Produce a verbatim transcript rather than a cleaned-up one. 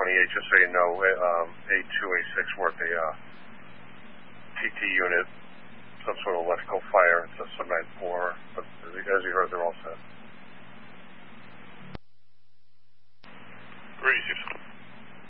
twenty-eight, just so you know, um, A two, A six worked a uh, T T unit, some sort of electrical fire. It's a cement pour, but as you heard, they're all set.